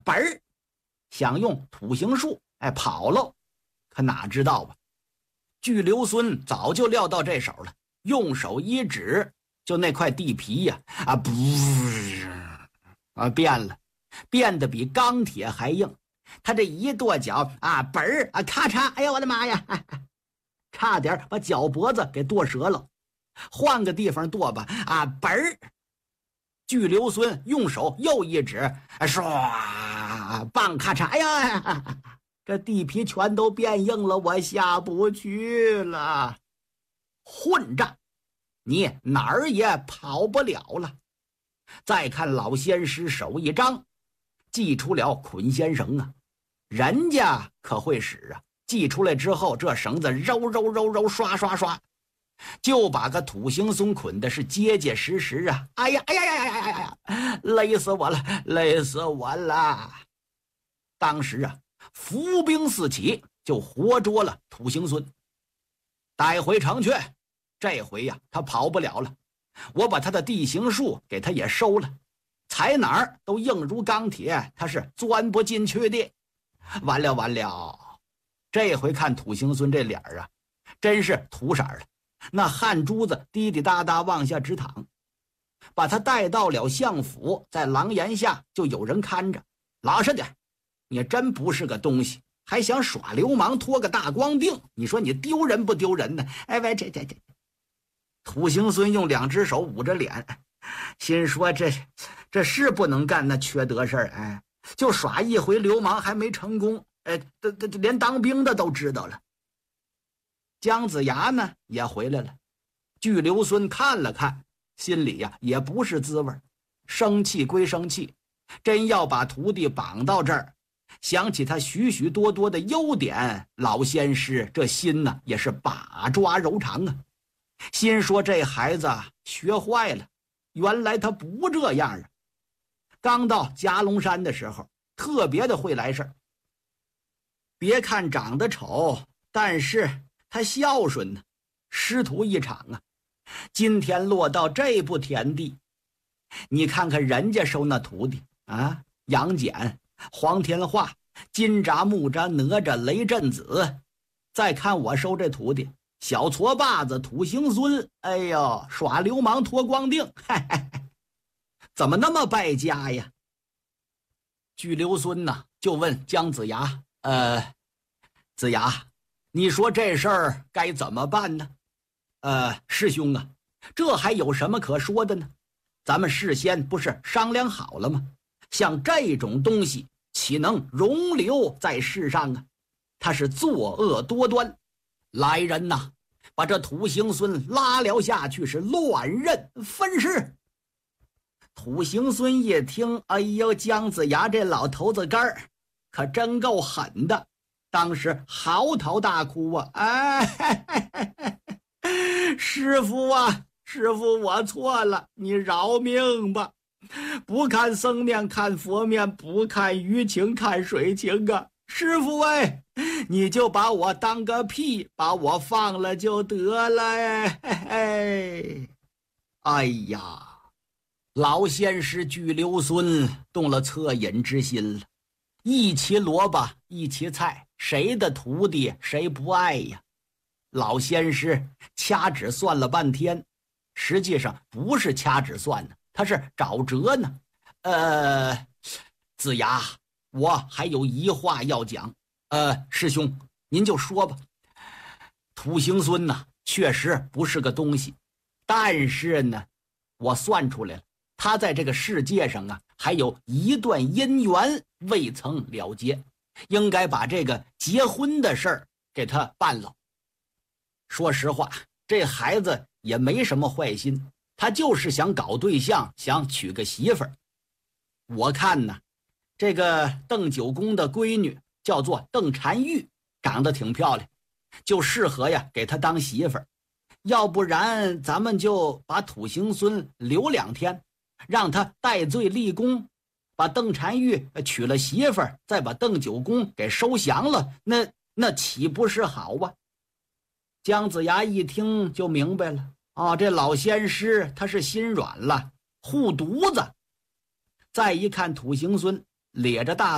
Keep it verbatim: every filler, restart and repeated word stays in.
本儿想用土行术哎跑喽，可哪知道吧，巨留孙早就料到这手了，用手一指，就那块地皮呀啊不啊变了，变得比钢铁还硬。他这一跺脚啊，本儿啊咔嚓，哎呀我的妈呀，差点把脚脖子给剁折了。换个地方剁吧啊，本儿。巨留孙用手又一指，唰，棒咔嚓，哎呀，这地皮全都变硬了，我下不去了。混账，你哪儿也跑不了了。再看老仙师手一张，祭出了捆仙绳啊，人家可会使啊，祭出来之后，这绳子揉揉揉揉，刷刷刷，就把个土行孙捆的是结结实实啊！哎呀哎呀呀呀呀呀！累死我了，累死我了！当时啊，伏兵四起，就活捉了土行孙，带回城去。这回呀、啊，他跑不了了。我把他的地形术给他也收了，踩哪儿都硬如钢铁，他是钻不进去的。完了完了！这回看土行孙这脸啊，真是土色了。那汗珠子滴滴答答往下直淌，把他带到了相府，在廊檐下就有人看着。老实点，你真不是个东西，还想耍流氓拖个大光腚，你说你丢人不丢人呢？哎喂，这这这！土行孙用两只手捂着脸，心说这这是不能干那缺德事儿，哎，就耍一回流氓还没成功，哎，这这连当兵的都知道了。姜子牙呢也回来了，巨留孙看了看，心里呀也不是滋味，生气归生气，真要把徒弟绑到这儿，想起他许许多多的优点，老仙师这心呢也是把抓揉长啊，心说这孩子学坏了，原来他不这样啊。刚到夹龙山的时候，特别的会来事儿，别看长得丑，但是他孝顺呢，师徒一场啊。今天落到这步田地，你看看人家收那徒弟啊，杨戬、黄天化、金吒、木吒、哪吒、雷震子，再看我收这徒弟小矬把子土行孙，哎呦，耍流氓脱光腚，嘿嘿嘿，怎么那么败家呀？巨留孙呢就问姜子牙，呃，子牙，你说这事儿该怎么办呢？呃，师兄啊，这还有什么可说的呢？咱们事先不是商量好了吗？像这种东西岂能容留在世上啊？他是作恶多端。来人呐，把这土行孙拉了下去，是乱刃分尸。土行孙一听，哎呦，姜子牙这老头子干儿可真够狠的，当时嚎啕大哭啊！哎，嘿嘿嘿嘿，师傅啊，师傅，我错了，你饶命吧！不看僧面看佛面，不看鱼情看水情啊！师傅哎，你就把我当个屁，把我放了就得了哎！嘿嘿，哎呀，老仙师巨留孙动了恻隐之心了。一齐萝卜一齐菜，谁的徒弟谁不爱呀？老仙师掐指算了半天，实际上不是掐指算呢，他是找辙呢。呃，子牙，我还有一话要讲。呃，师兄您就说吧。土行孙呢确实不是个东西，但是呢我算出来了，他在这个世界上啊还有一段姻缘未曾了结，应该把这个结婚的事儿给他办了。说实话，这孩子也没什么坏心，他就是想搞对象，想娶个媳妇儿。我看呢，这个邓九公的闺女叫做邓婵玉，长得挺漂亮，就适合呀给她当媳妇儿。要不然咱们就把土行孙留两天，让他戴罪立功，把邓婵玉娶了媳妇儿，再把邓九公给收降了，那那岂不是好啊？姜子牙一听就明白了，啊，这老仙师他是心软了，护犊子。再一看土行孙咧着大